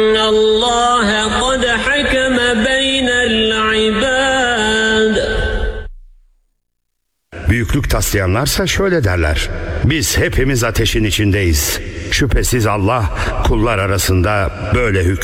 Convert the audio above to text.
Allah qad hakama beynel ibad. Büyüklük taslayanlarsa şöyle derler: biz hepimiz ateşin içindeyiz. Şüphesiz Allah kullar arasında böyle hüküm